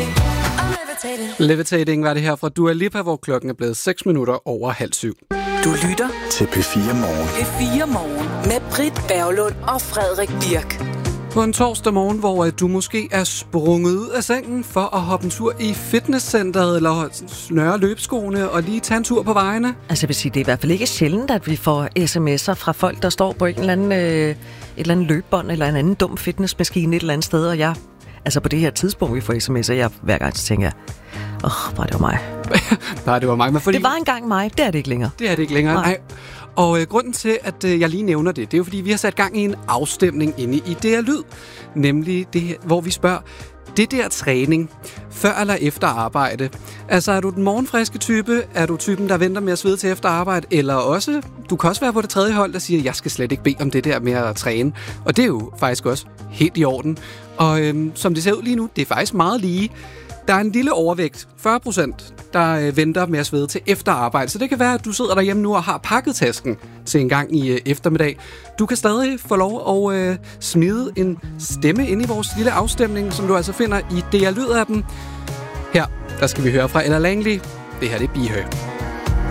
Levitating var det her fra Dua Lipa, hvor klokken er blevet 6 minutter over 6:30. Du lytter til P4 Morgen. P4 Morgen med Britt Berglund og Frederik Birk. På en torsdag morgen, hvor du måske er sprunget ud af sengen for at hoppe en tur i fitnesscenteret, eller snøre løbeskoene og lige tage en tur på vejene. Altså jeg vil sige, det er i hvert fald ikke sjældent, at vi får sms'er fra folk, der står på et eller andet løbebånd eller en anden dum fitnessmaskine et eller andet sted, og jeg, altså på det her tidspunkt, vi får sms'er, hver gang så tænker jeg, bare det var mig. Nej, det var mig. Men fordi det var engang mig, det er det ikke længere. Det er det ikke længere, nej. Og grunden til, at jeg lige nævner det er jo fordi, vi har sat gang i en afstemning inde i DR Lyd. Nemlig det her, hvor vi spørger, det der træning, før eller efter arbejde. Altså, er du den morgenfriske type? Er du typen, der venter med at svede til efter arbejde? Eller også, du kan også være på det tredje hold, der siger, jeg skal slet ikke bede om det der med at træne. Og det er jo faktisk også helt i orden. Og som det ser ud lige nu, det er faktisk meget lige. Der er en lille overvægt, 40%, der venter med at svede til efter arbejde. Så det kan være, at du sidder derhjemme nu og har pakket tasken til en gang i eftermiddag. Du kan stadig få lov at smide en stemme ind i vores lille afstemning, som du altså finder i DR Lyd-appen. Her, der skal vi høre fra Ella Langley. Det her, det er Be Her.